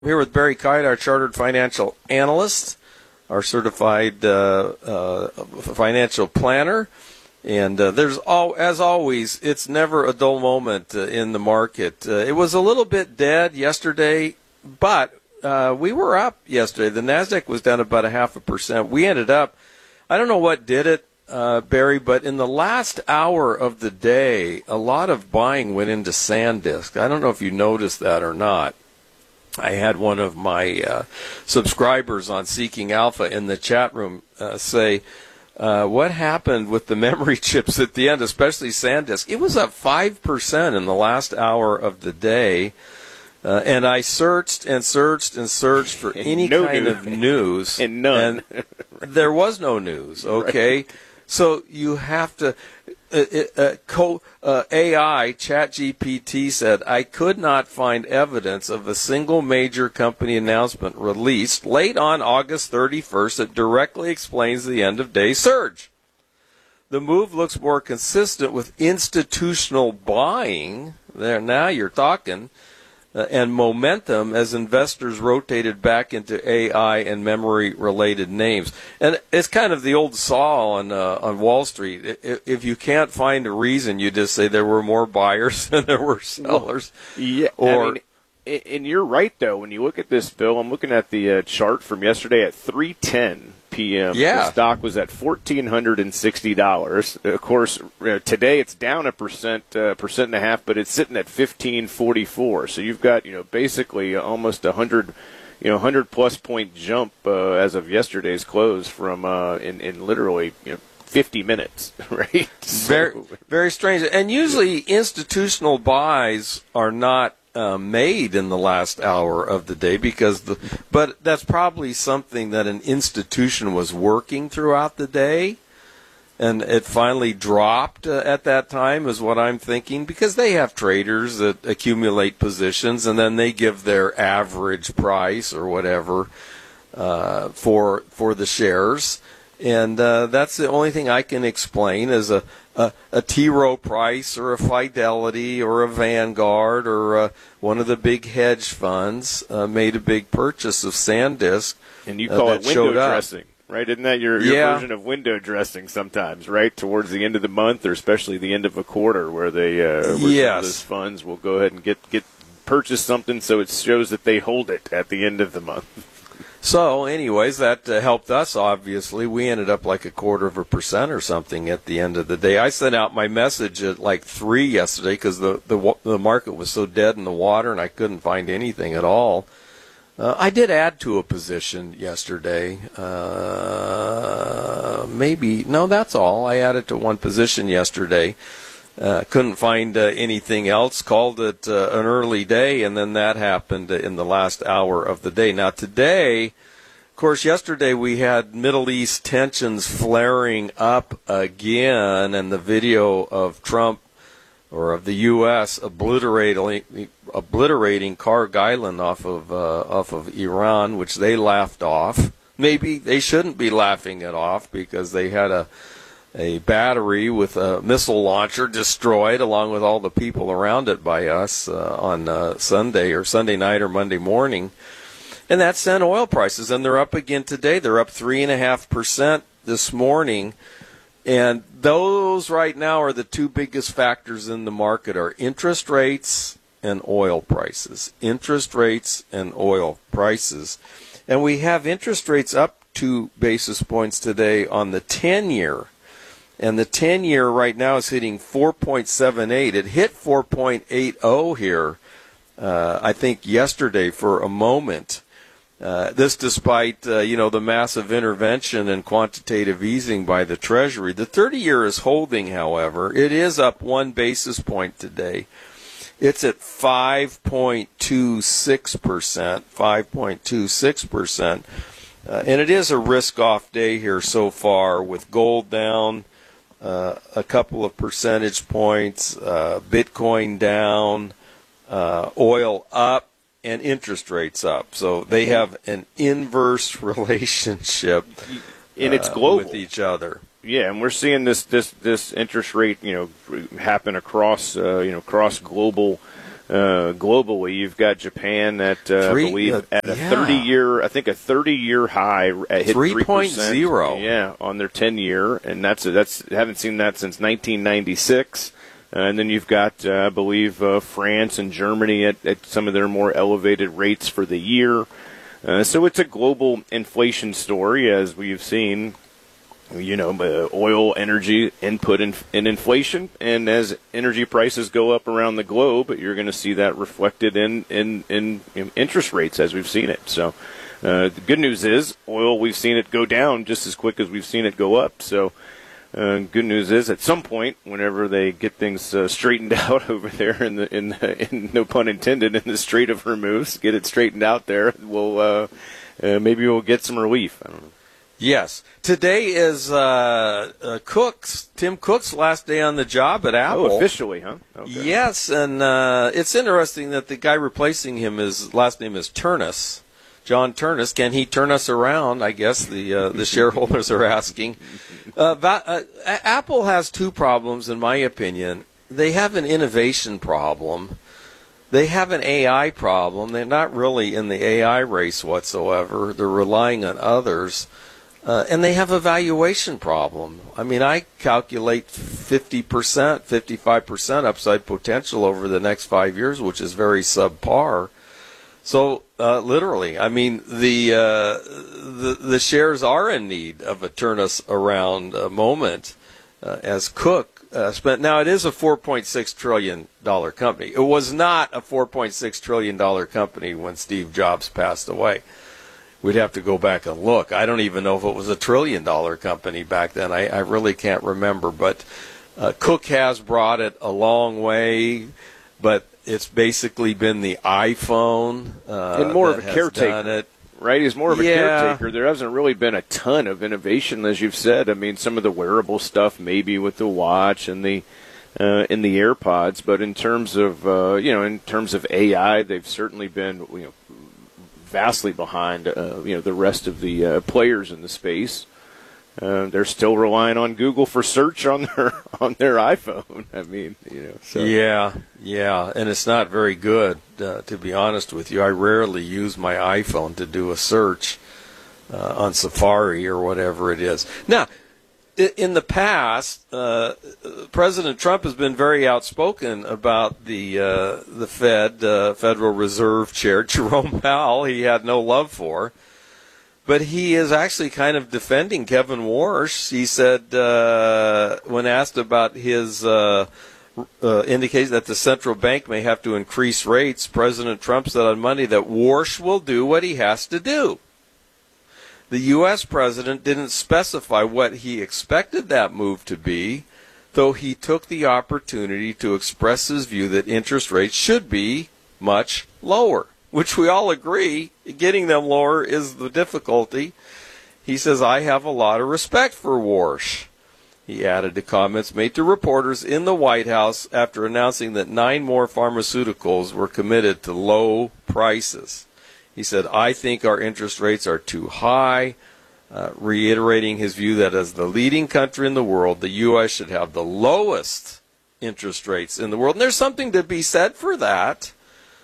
Here with Barry Kite, our chartered financial analyst, our certified financial planner. And as always, it's never a dull moment in the market. It was a little bit dead yesterday, but we were up yesterday. The NASDAQ was down about 0.5%. We ended up, I don't know what did it, Barry, but in the last hour of the day, a lot of buying went into SanDisk. I don't know if you noticed that or not. I had one of my subscribers on Seeking Alpha in the chat room say, what happened with the memory chips at the end, especially SanDisk? It was up 5% in the last hour of the day. And I searched and searched and searched for any kind of news. And none. And there was no news, okay? Right. So you have to... AI, ChatGPT said, I could not find evidence of a single major company announcement released late on August 31st that directly explains the end-of-day surge. The move looks more consistent with institutional buying. There, now you're talking. And momentum as investors rotated back into AI and memory-related names. And it's kind of the old saw on Wall Street. If you can't find a reason, you just say there were more buyers than there were sellers. Well, yeah, and you're right, though. When you look at this, Bill, I'm looking at the chart from yesterday at 3:10 p.m. Yeah. The stock was at $1,460. Of course, today it's down a percent and a half, but it's sitting at $1,544. So you've got, basically almost 100 plus point jump as of yesterday's close from in literally 50 minutes, right? Very, very strange. And usually institutional buys are not made in the last hour of the day but that's probably something that an institution was working throughout the day, and it finally dropped at that time is what I'm thinking, because they have traders that accumulate positions and then they give their average price or whatever for the shares. And that's the only thing I can explain is a T. Rowe Price or a Fidelity or a Vanguard or one of the big hedge funds made a big purchase of SanDisk. And you call it window dressing, right? Isn't that your version of window dressing sometimes, right? Towards the end of the month or especially the end of a quarter where they some of those funds will go ahead and get purchase something so it shows that they hold it at the end of the month. So, anyways, that helped us, obviously. We ended up like 0.25% or something at the end of the day. I sent out my message at like 3 yesterday because the market was so dead in the water and I couldn't find anything at all. I did add to a position yesterday. That's all. I added to one position yesterday. Couldn't find anything else, called it an early day, and then that happened in the last hour of the day. Now today, of course, yesterday we had Middle East tensions flaring up again, and the video of Trump, or of the U.S., obliterating Kharg Island off of Iran, which they laughed off. Maybe they shouldn't be laughing it off because they had a battery with a missile launcher destroyed along with all the people around it by us on Sunday night or Monday morning. And that sent oil prices, and they're up again today. They're up 3.5% this morning. And those right now are the two biggest factors in the market are interest rates and oil prices. Interest rates and oil prices. And we have interest rates up 2 basis points today on the 10-year. And the 10-year right now is hitting 4.78. It hit 4.80 here, I think, yesterday for a moment. This despite, the massive intervention and quantitative easing by the Treasury. The 30-year is holding, however. It is up 1 basis point today. It's at 5.26%, 5.26%. And it is a risk-off day here so far with gold down a couple of percentage points, Bitcoin down, oil up, and interest rates up. So they have an inverse relationship and it's global with each other. Yeah, and we're seeing this interest rate, happen across, across global globally. You've got Japan at I believe at a 30-year, I think a 30-year high at hit 3.0. Yeah, on their 10-year, and that's haven't seen that since 1996. And then you've got, I believe, France and Germany at some of their more elevated rates for the year. So it's a global inflation story, as we've seen. Oil, energy, input in inflation, and as energy prices go up around the globe, you're going to see that reflected in interest rates as we've seen it. So the good news is oil, we've seen it go down just as quick as we've seen it go up. So good news is at some point, whenever they get things straightened out over there in no pun intended, in the Strait of Hormuz, get it straightened out there, maybe we'll get some relief. I don't know. Yes. Today is Tim Cook's last day on the job at Apple. Oh, officially, huh? Okay. Yes, and it's interesting that the guy replacing him, his last name is Ternus, John Ternus. Can he turn us around? I guess the shareholders are asking. Apple has two problems, in my opinion. They have an innovation problem. They have an AI problem. They're not really in the AI race whatsoever. They're relying on others. And they have a valuation problem. I mean, I calculate 50%, 55% upside potential over the next 5 years, which is very subpar. So, literally, I mean, the shares are in need of a turn-us-around moment as Cook spent. Now, it is a $4.6 trillion company. It was not a $4.6 trillion company when Steve Jobs passed away. We'd have to go back and look. I don't even know if it was a $1 trillion company back then. I really can't remember. But Cook has brought it a long way, but it's basically been the iPhone and more of a caretaker. Right, he's more of a caretaker. There hasn't really been a ton of innovation, as you've said. I mean, some of the wearable stuff, maybe with the watch and the AirPods, but in terms of AI, they've certainly been vastly behind the rest of the players in the space. They're still relying on Google for search on their iPhone. I mean, So. Yeah, and it's not very good, to be honest with you. I rarely use my iPhone to do a search on Safari or whatever it is. Now, in the past, President Trump has been very outspoken about the Federal Reserve Chair, Jerome Powell. He had no love for. But he is actually kind of defending Kevin Warsh. He said, when asked about his indication that the central bank may have to increase rates, President Trump said on Monday that Warsh will do what he has to do. The U.S. president didn't specify what he expected that move to be, though he took the opportunity to express his view that interest rates should be much lower, which we all agree, getting them lower is the difficulty. He says, I have a lot of respect for Warsh. He added to comments made to reporters in the White House after announcing that 9 more pharmaceuticals were committed to low prices. He said, I think our interest rates are too high, reiterating his view that as the leading country in the world, the U.S. should have the lowest interest rates in the world. And there's something to be said for that.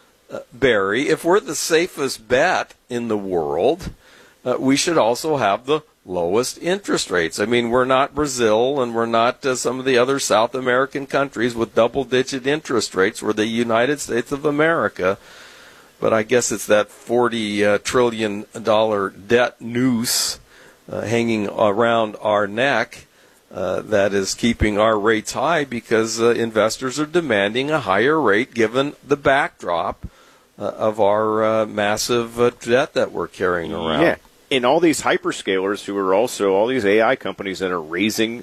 Barry, if we're the safest bet in the world, we should also have the lowest interest rates. I mean, we're not Brazil and we're not some of the other South American countries with double-digit interest rates. We're the United States of America. But I guess it's that $40 trillion debt noose hanging around our neck that is keeping our rates high because investors are demanding a higher rate given the backdrop of our massive debt that we're carrying around. Yeah. And all these hyperscalers who are also all these AI companies that are raising,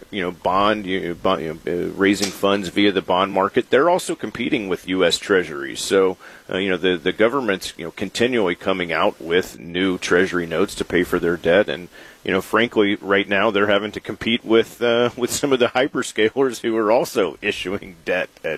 raising funds via the bond market, they're also competing with U.S. Treasuries. So, the government's, continually coming out with new Treasury notes to pay for their debt. And, frankly, right now they're having to compete with some of the hyperscalers who are also issuing debt at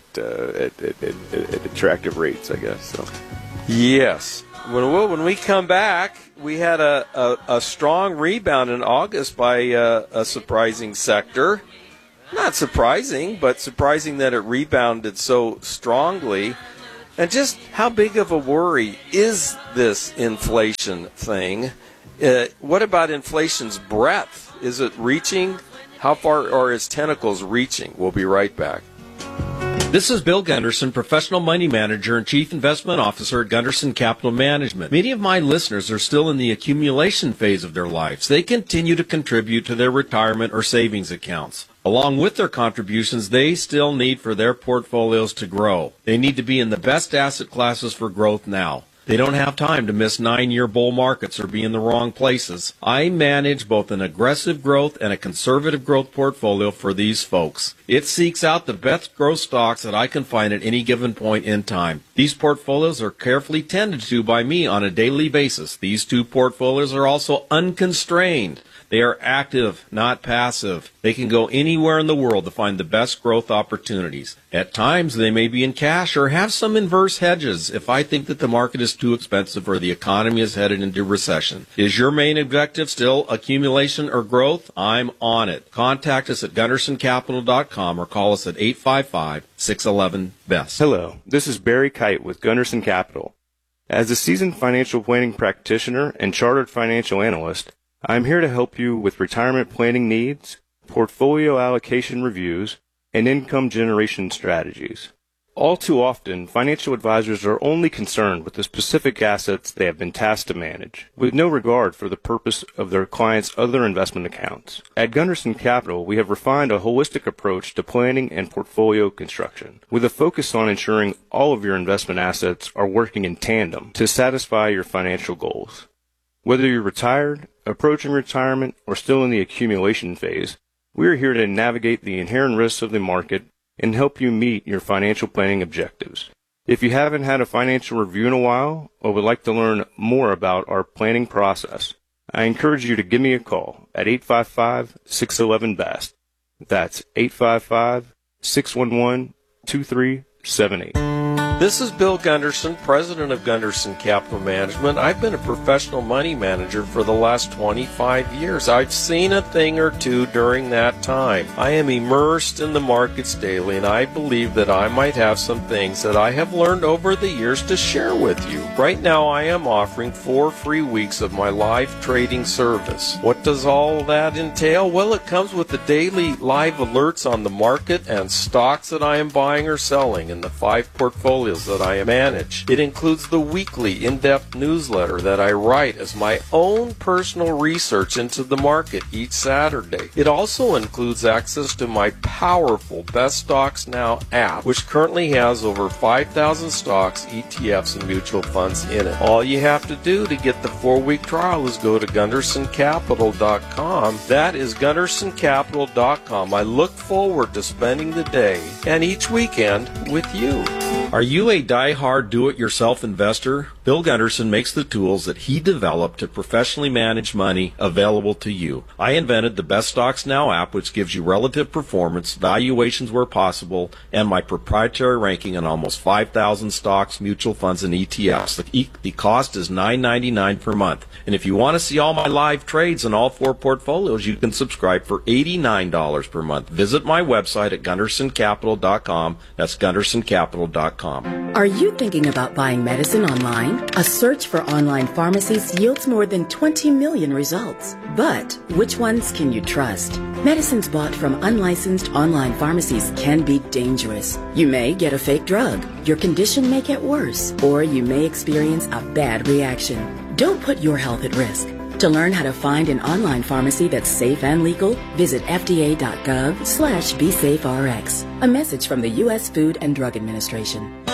attractive rates, I guess. So. Yes. When we come back, we had a strong rebound in August by a surprising sector. Not surprising, but surprising that it rebounded so strongly. And just how big of a worry is this inflation thing? What about inflation's breadth? Is it reaching? How far are its tentacles reaching? We'll be right back. This is Bill Gunderson, Professional Money Manager and Chief Investment Officer at Gunderson Capital Management. Many of my listeners are still in the accumulation phase of their lives. They continue to contribute to their retirement or savings accounts. Along with their contributions, they still need for their portfolios to grow. They need to be in the best asset classes for growth now. They don't have time to miss 9-year bull markets or be in the wrong places. I manage both an aggressive growth and a conservative growth portfolio for these folks. It seeks out the best growth stocks that I can find at any given point in time. These portfolios are carefully tended to by me on a daily basis. These two portfolios are also unconstrained. They are active, not passive. They can go anywhere in the world to find the best growth opportunities. At times, they may be in cash or have some inverse hedges if I think that the market is too expensive or the economy is headed into recession. Is your main objective still accumulation or growth? I'm on it. Contact us at GundersonCapital.com or call us at 855-611-BEST. Hello, this is Barry Kite with Gunderson Capital. As a seasoned financial planning practitioner and chartered financial analyst, I'm here to help you with retirement planning needs, portfolio allocation reviews, and income generation strategies. All too often, financial advisors are only concerned with the specific assets they have been tasked to manage, with no regard for the purpose of their clients' other investment accounts. At Gunderson Capital, we have refined a holistic approach to planning and portfolio construction, with a focus on ensuring all of your investment assets are working in tandem to satisfy your financial goals. Whether you're retired, approaching retirement, or still in the accumulation phase, we are here to navigate the inherent risks of the market and help you meet your financial planning objectives. If you haven't had a financial review in a while or would like to learn more about our planning process, I encourage you to give me a call at 855-611-BEST. That's 855-611-2378. This is Bill Gunderson, president of Gunderson Capital Management. I've been a professional money manager for the last 25 years. I've seen a thing or two during that time. I am immersed in the markets daily, and I believe that I might have some things that I have learned over the years to share with you. Right now, I am offering 4 free weeks of my live trading service. What does all that entail? Well, it comes with the daily live alerts on the market and stocks that I am buying or selling in the 5 portfolios that I manage. It includes the weekly in-depth newsletter that I write as my own personal research into the market each Saturday. It also includes access to my powerful Best Stocks Now app, which currently has over 5,000 stocks, ETFs, and mutual funds in it. All you have to do to get the 4-week trial is go to GundersonCapital.com. That is GundersonCapital.com. I look forward to spending the day and each weekend with you. Are you a die-hard do-it-yourself investor? Bill Gunderson makes the tools that he developed to professionally manage money available to you. I invented the Best Stocks Now app, which gives you relative performance, valuations where possible, and my proprietary ranking on almost 5,000 stocks, mutual funds, and ETFs. The cost is $9.99 per month. And if you want to see all my live trades in all 4 portfolios, you can subscribe for $89 per month. Visit my website at GundersonCapital.com. That's GundersonCapital.com. Are you thinking about buying medicine online? A search for online pharmacies yields more than 20 million results. But which ones can you trust? Medicines bought from unlicensed online pharmacies can be dangerous. You may get a fake drug, your condition may get worse, or you may experience a bad reaction. Don't put your health at risk. To learn how to find an online pharmacy that's safe and legal, visit fda.gov/BeSafeRx. A message from the U.S. Food and Drug Administration.